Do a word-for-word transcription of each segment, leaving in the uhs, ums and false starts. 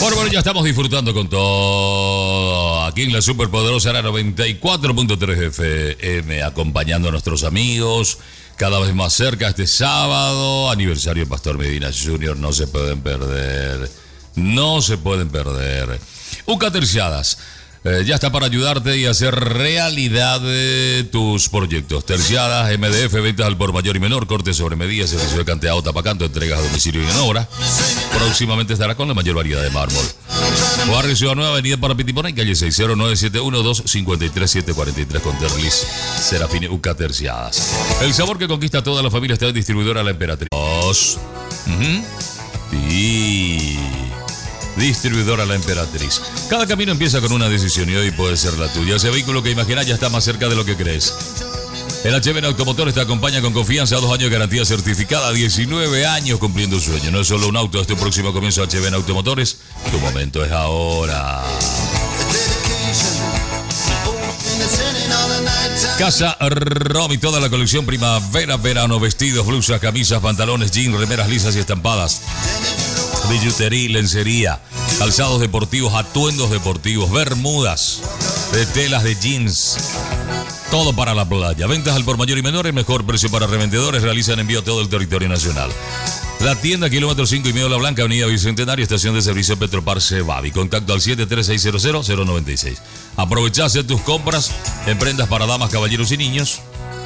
Bueno, bueno, ya estamos disfrutando con todo aquí en la superpoderosa era noventa y cuatro punto tres F M, acompañando a nuestros amigos cada vez más cerca este sábado, aniversario de Pastor Medina junior, no se pueden perder, no se pueden perder. Uca Terciadas, eh, ya está para ayudarte y hacer realidad de tus proyectos. Terciadas, M D F, ventas al por mayor y menor, corte sobre medida, servicio de canteado, tapacanto, entregas a domicilio y en obra. Próximamente estará con la mayor variedad de mármol. Barrio Ciudad Nueva, avenida Parapitipona, en calle seis cero nueve siete uno dos cinco tres siete cuatro tres con Terlis Serafín Uca Terciadas. El sabor que conquista a toda la familia está en distribuidora La Emperatriz. Uh-huh. Sí. Distribuidora La Emperatriz. Cada camino empieza con una decisión y hoy puede ser la tuya. Ese vehículo que imaginas ya está más cerca de lo que crees. El H B N Automotores te acompaña con confianza, dos años de garantía certificada, diecinueve años cumpliendo un sueño. No es solo un auto, este próximo comienzo H B N Automotores, tu momento es ahora. Casa Romy, toda la colección primavera, verano, vestidos, blusas, camisas, pantalones, jeans, remeras lisas y estampadas. Billutería, lencería, calzados deportivos, atuendos deportivos, bermudas, de telas de jeans. Todo para la playa. Ventas al por mayor y menor, el mejor precio para revendedores. Realizan envío a todo el territorio nacional. La tienda, kilómetro cinco y medio La Blanca, avenida Bicentenario, estación de servicio Petropar Cebavi. Contacto al siete tres seis cero cero cero nueve seis. Aprovechá hacer tus compras en prendas para damas, caballeros y niños.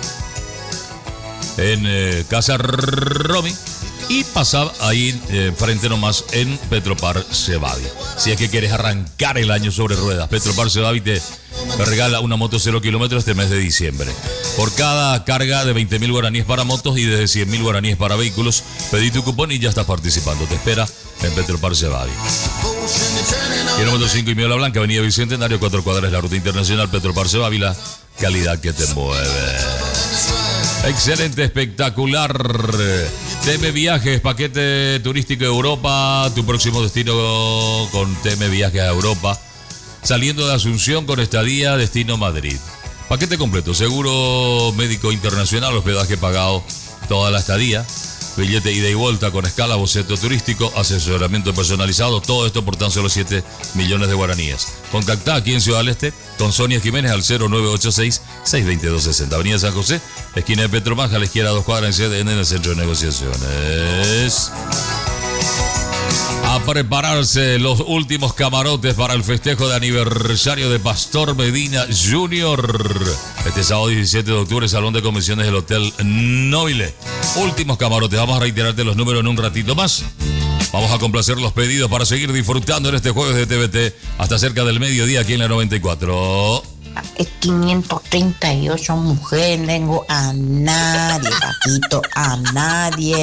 En eh, Casa Romy. Y pasad ahí eh, frente nomás en Petropar Cebavi. Si es que quieres arrancar el año sobre ruedas, Petropar Cebavi te regala una moto cero kilómetros este mes de diciembre. Por cada carga de veinte mil guaraníes para motos y desde cien mil guaraníes para vehículos, pedí tu cupón y ya estás participando. Te espera en Petropar Cebavi. Kilómetro cinco y medio La Blanca, avenida Bicentenario, cuatro cuadras, la ruta internacional Petropar Cebavi, la calidad que te mueve. Excelente, espectacular. T M Viajes, paquete turístico de Europa, tu próximo destino con T M Viajes a Europa. Saliendo de Asunción con estadía, destino Madrid. Paquete completo, seguro médico internacional, hospedaje pagado toda la estadía, billete ida y vuelta con escala, boceto turístico, asesoramiento personalizado, todo esto por tan solo siete millones de guaraníes. Contactá aquí en Ciudad del Este con Sonia Jiménez al cero nueve ocho seis, seis dos dos seis cero. Avenida San José, esquina de Petromanja, a la izquierda dos cuadras en C D N en el centro de negociaciones. A prepararse los últimos camarotes para el festejo de aniversario de Pastor Medina junior Este sábado diecisiete de octubre, Salón de Convenciones del Hotel Nobile. Últimos camarotes, vamos a reiterarte los números en un ratito más. Vamos a complacer los pedidos para seguir disfrutando en este jueves de T V T hasta cerca del mediodía aquí en la noventa y cuatro. Es quinientos treinta y ocho mujeres, tengo a nadie, papito, a nadie.